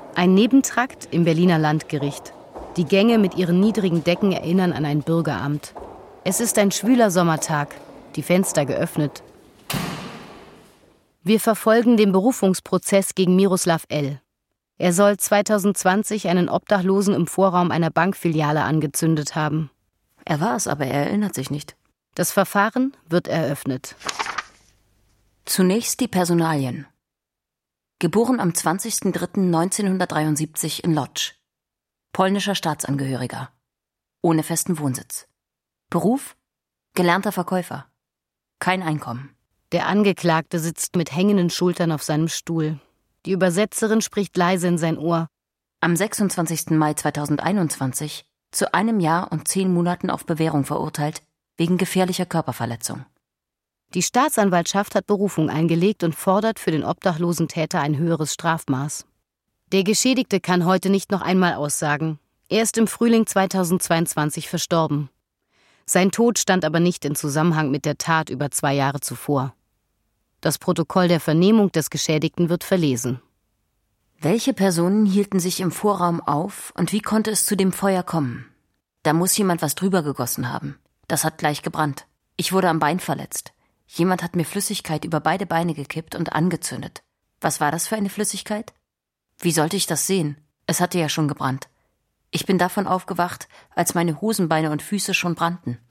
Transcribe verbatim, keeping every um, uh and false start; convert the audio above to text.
Ein Nebentrakt im Berliner Landgericht. Die Gänge mit ihren niedrigen Decken erinnern an ein Bürgeramt. Es ist ein schwüler Sommertag, die Fenster geöffnet. Wir verfolgen den Berufungsprozess gegen Miroslav L. Er soll zweitausendzwanzig einen Obdachlosen im Vorraum einer Bankfiliale angezündet haben. Er war es, aber er erinnert sich nicht. Das Verfahren wird eröffnet. Zunächst die Personalien. Geboren am zwanzigsten dritten neunzehnhundertdreiundsiebzig in Lodz. Polnischer Staatsangehöriger. Ohne festen Wohnsitz. Beruf? Gelernter Verkäufer. Kein Einkommen. Der Angeklagte sitzt mit hängenden Schultern auf seinem Stuhl. Die Übersetzerin spricht leise in sein Ohr. Am sechsundzwanzigsten Mai zweitausendeinundzwanzig zu einem Jahr und zehn Monaten auf Bewährung verurteilt, wegen gefährlicher Körperverletzung. Die Staatsanwaltschaft hat Berufung eingelegt und fordert für den obdachlosen Täter ein höheres Strafmaß. Der Geschädigte kann heute nicht noch einmal aussagen. Er ist im Frühling zweitausendzweiundzwanzig verstorben. Sein Tod stand aber nicht in Zusammenhang mit der Tat über zwei Jahre zuvor. Das Protokoll der Vernehmung des Geschädigten wird verlesen. Welche Personen hielten sich im Vorraum auf und wie konnte es zu dem Feuer kommen? Da muss jemand was drüber gegossen haben. Das hat gleich gebrannt. Ich wurde am Bein verletzt. Jemand hat mir Flüssigkeit über beide Beine gekippt und angezündet. Was war das für eine Flüssigkeit? Wie sollte ich das sehen? Es hatte ja schon gebrannt. Ich bin davon aufgewacht, als meine Hosenbeine und Füße schon brannten.